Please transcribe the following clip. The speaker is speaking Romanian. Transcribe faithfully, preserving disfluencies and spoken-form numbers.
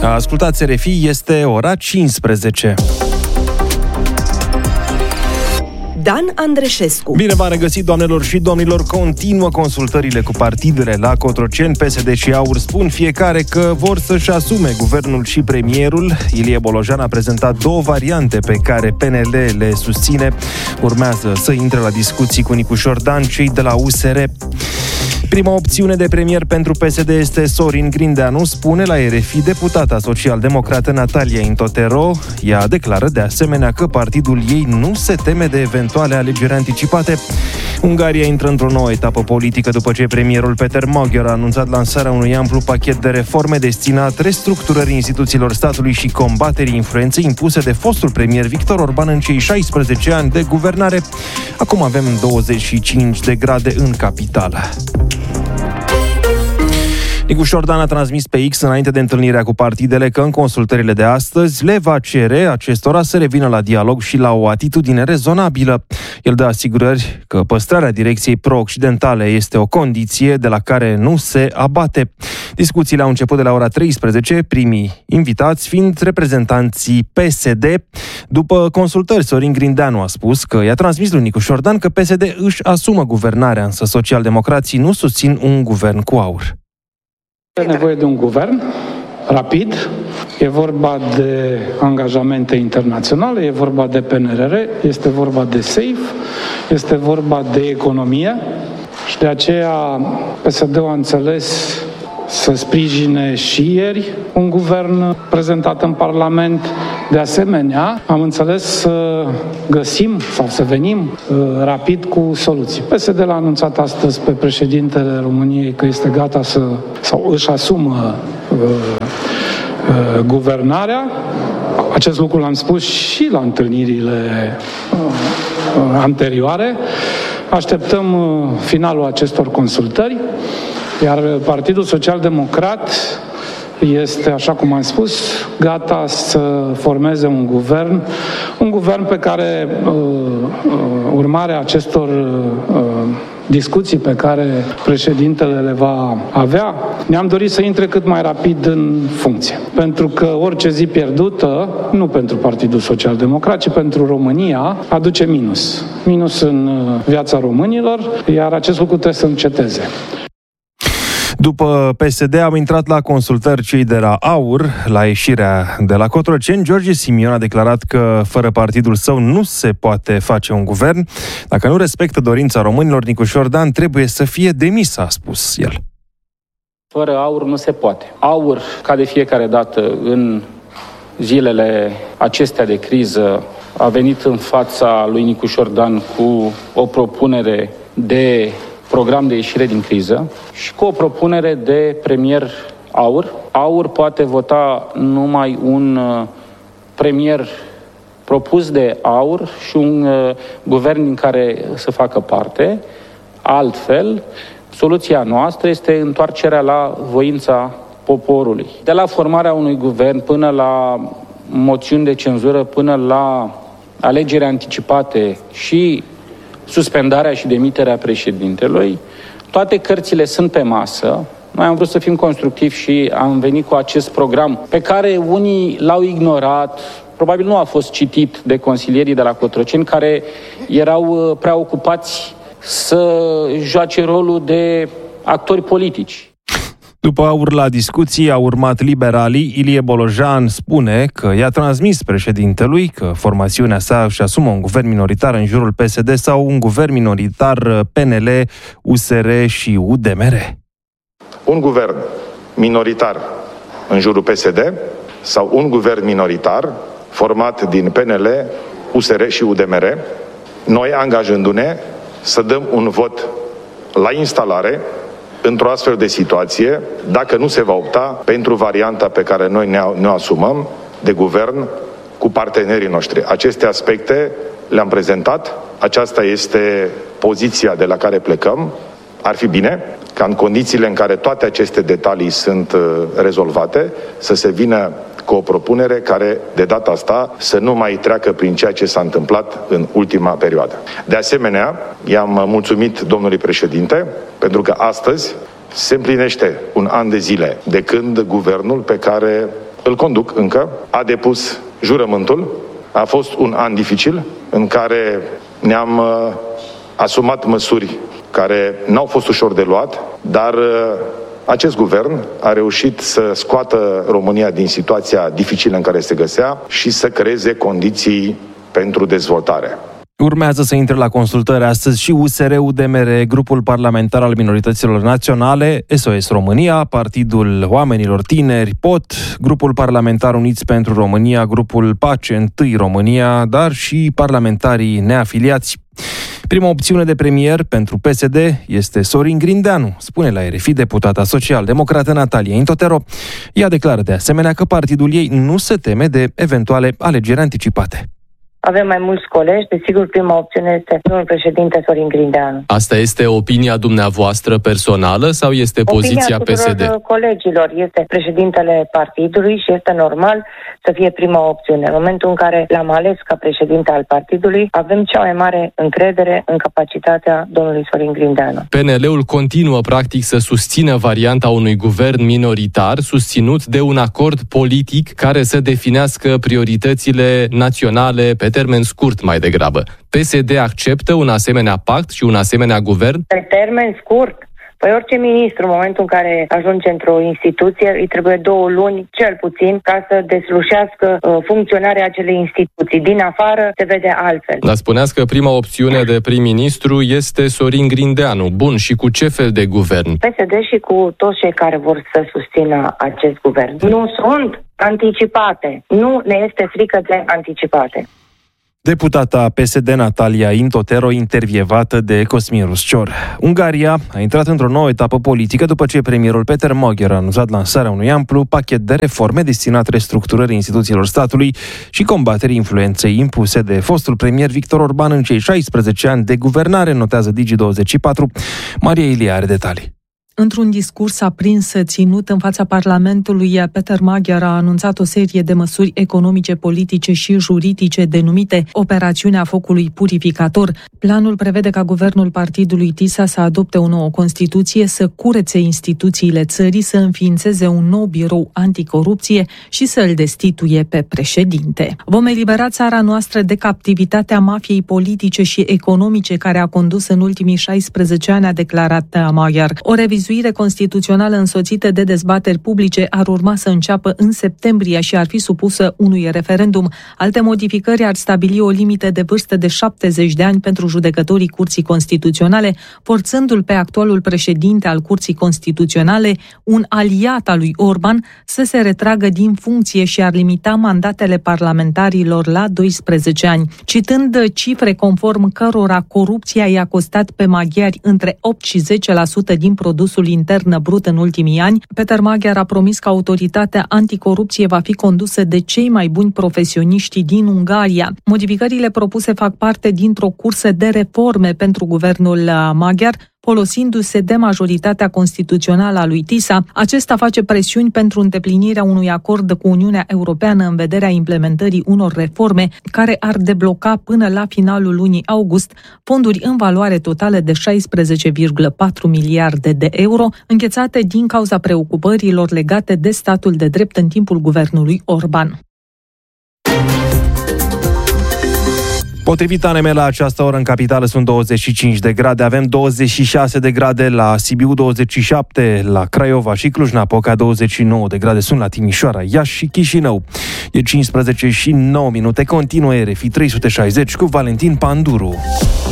Ascultați R F I, este ora cincisprezece. Dan Andreșescu. Bine v-am regăsit, doamnelor și domnilor. Continuă consultările cu partidele la Cotroceni. P S D și AUR spun fiecare că vor să-și asume guvernul și premierul. Ilie Bolojan a prezentat două variante pe care P N L le susține. Urmează să intre la discuții cu Nicu Șordan, cei de la U S R. Prima opțiune de premier pentru P S D este Sorin Grindeanu, spune la R F I deputata social-democrată Natalia Intotero. Ea declară de asemenea că partidul ei nu se teme de eventuale alegeri anticipate. Ungaria intră într-o nouă etapă politică după ce premierul Peter Magyar a anunțat lansarea unui amplu pachet de reforme destinat restructurării instituțiilor statului și combaterii influenței impuse de fostul premier Victor Orban în cei șaisprezece ani de guvernare. Acum avem douăzeci și cinci de grade în capitală. Nicu Șordan a transmis pe X, înainte de întâlnirea cu partidele, că în consultările de astăzi le va cere acestora să revină la dialog și la o atitudine rezonabilă. El dă asigurări că păstrarea direcției pro-occidentale este o condiție de la care nu se abate. Discuțiile au început de la ora treisprezece, primii invitați fiind reprezentanții P S D. După consultări, Sorin Grindeanu a spus că i-a transmis lui Nicu Șordan că P S D își asumă guvernarea, însă socialdemocrații nu susțin un guvern cu AUR. E nevoie de un guvern rapid, e vorba de angajamente internaționale, e vorba de P N R R, este vorba de SAFE, este vorba de economie și de aceea P S D-ul a înțeles să sprijine și ieri un guvern prezentat în Parlament. De asemenea, am înțeles să găsim sau să venim uh, rapid cu soluții. P S D l-a anunțat astăzi pe președintele României că este gata să sau își asumă uh, uh, guvernarea. Acest lucru l-am spus și la întâlnirile uh, uh, anterioare. Așteptăm uh, finalul acestor consultări, iar Partidul Social-Democrat este, așa cum am spus, gata să formeze un guvern, un guvern pe care, uh, uh, urmarea acestor uh, discuții pe care președintele le va avea, ne-am dorit să intre cât mai rapid în funcție. Pentru că orice zi pierdută, nu pentru Partidul Social-Democrat, ci pentru România, aduce minus. Minus în viața românilor, iar acest lucru trebuie să înceteze. După P S D au intrat la consultări cei de la AUR. La ieșirea de la Cotroceni, George Simion a declarat că fără partidul său nu se poate face un guvern. Dacă nu respectă dorința românilor, Nicu Șordan trebuie să fie demis, a spus el. Fără AUR nu se poate. AUR, ca de fiecare dată în zilele acestea de criză, a venit în fața lui Nicu Șordan cu o propunere de program de ieșire din criză și cu o propunere de premier AUR. AUR poate vota numai un uh, premier propus de AUR și un uh, guvern din care să facă parte. Altfel, soluția noastră este întoarcerea la voința poporului. De la formarea unui guvern până la moțiuni de cenzură, până la alegeri anticipate și suspendarea și demiterea președintelui, toate cărțile sunt pe masă. Noi am vrut să fim constructivi și am venit cu acest program pe care unii l-au ignorat, probabil nu a fost citit de consilierii de la Cotroceni, care erau prea ocupați să joace rolul de actori politici. După AUR la discuții, au urmat liberalii. Ilie Bolojan spune că i-a transmis președintelui că formațiunea sa își asumă un guvern minoritar în jurul P S D sau un guvern minoritar P N L, U S R și U D M R. Un guvern minoritar în jurul P S D sau un guvern minoritar format din P N L, U S R și U D M R, noi angajându-ne să dăm un vot la instalare într-o astfel de situație, dacă nu se va opta pentru varianta pe care noi ne asumăm de guvern cu partenerii noștri. Aceste aspecte le-am prezentat, aceasta este poziția de la care plecăm. Ar fi bine ca în condițiile în care toate aceste detalii sunt rezolvate, să se vină cu o propunere care, de data asta, să nu mai treacă prin ceea ce s-a întâmplat în ultima perioadă. De asemenea, i-am mulțumit domnului președinte, pentru că astăzi se împlinește un an de zile de când guvernul pe care îl conduc încă, a depus jurământul. A fost un an dificil în care ne-am uh, asumat măsuri care n-au fost ușor de luat, dar uh, acest guvern a reușit să scoată România din situația dificilă în care se găsea și să creeze condiții pentru dezvoltare. Urmează să intre la consultări astăzi și U S R U D M R, grupul parlamentar al minorităților naționale, S O S România, Partidul Oamenilor Tineri, P O T, grupul parlamentar Uniți pentru România, grupul Pace Întâi România, dar și parlamentarii neafiliați. Prima opțiune de premier pentru P S D este Sorin Grindeanu, spune la R F I deputata social-democrată Natalia Intotero. Ea declară de asemenea că partidul ei nu se teme de eventuale alegeri anticipate. Avem mai mulți colegi, desigur prima opțiune este domnul președinte Sorin Grindeanu. Asta este opinia dumneavoastră personală sau este opinia poziția P S D? Opinia colegilor este președintele partidului și este normal să fie prima opțiune. În momentul în care l-am ales ca președinte al partidului, avem cea mai mare încredere în capacitatea domnului Sorin Grindeanu. P N L-ul continuă practic să susțină varianta unui guvern minoritar susținut de un acord politic care să definească prioritățile naționale pe termen scurt mai degrabă. P S D acceptă un asemenea pact și un asemenea guvern? Pe termen scurt? Păi orice ministru, în momentul în care ajunge într-o instituție, îi trebuie două luni, cel puțin, ca să deslușească uh, funcționarea acelei instituții. Din afară se vede altfel. Dar spuneați că prima opțiune de prim-ministru este Sorin Grindeanu. Bun, și cu ce fel de guvern? P S D și cu toți cei care vor să susțină acest guvern. Nu sunt anticipate. Nu ne este frică de anticipate. Deputata P S D Natalia Intotero, intervievată de Cosmin Ruscior. Ungaria a intrat într-o nouă etapă politică după ce premierul Peter Magyar a anunțat lansarea unui amplu pachet de reforme destinat restructurării instituțiilor statului și combaterii influenței impuse de fostul premier Victor Orban în cei șaisprezece ani de guvernare, notează Digi douăzeci și patru. Maria Ilie are detalii. Într-un discurs aprins ținut în fața Parlamentului, Peter Magyar a anunțat o serie de măsuri economice, politice și juridice denumite Operațiunea Focului Purificator. Planul prevede ca guvernul partidului TISA să adopte o nouă Constituție, să curețe instituțiile țării, să înființeze un nou birou anticorupție și să îl destituie pe președinte. Vom elibera țara noastră de captivitatea mafiei politice și economice care a condus în ultimii șaisprezece ani, a declarat Magyar. O revizuire constituțională însoțită de dezbateri publice ar urma să înceapă în septembrie și ar fi supusă unui referendum. Alte modificări ar stabili o limită de vârstă de șaptezeci de ani pentru judecătorii Curții Constituționale, forțându-l pe actualul președinte al Curții Constituționale, un aliat al lui Orban, să se retragă din funcție și ar limita mandatele parlamentarilor la doisprezece ani. Citând cifre conform cărora corupția i-a costat pe maghiari între opt și zece la sută din produsul intern brut în ultimii ani, Peter Magyar a promis că autoritatea anticorupție va fi condusă de cei mai buni profesioniști din Ungaria. Modificările propuse fac parte dintr-o cursă de reforme pentru guvernul maghiar, folosindu-se de majoritatea constituțională a lui TISA. Acesta face presiuni pentru îndeplinirea unui acord cu Uniunea Europeană în vederea implementării unor reforme care ar debloca până la finalul lunii august fonduri în valoare totală de șaisprezece virgulă patru miliarde de euro, înghețate din cauza preocupărilor legate de statul de drept în timpul guvernului Orban. Potrivit A N M, la această oră în capitală sunt douăzeci și cinci de grade, avem douăzeci și șase de grade la Sibiu, douăzeci și șapte la Craiova și Cluj-Napoca, douăzeci și nouă de grade sunt la Timișoara, Iași și Chișinău. E cincisprezece și nouă minute, continuă R F I trei sute șaizeci cu Valentin Panduru.